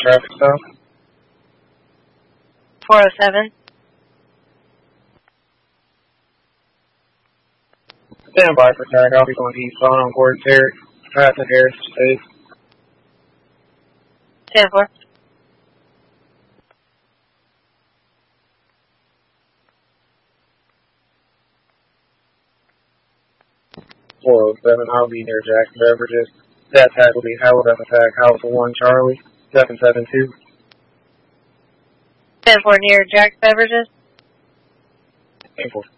traffic stop. 407. Stand by for tag. I'll be going eastbound on Gordon Terry, passing Harris State. 10-4. I'll be near Jackson Beverages. That tag will be held at the tag house 1 Charlie 772. 10-4 near Jack Beverages. 10-4.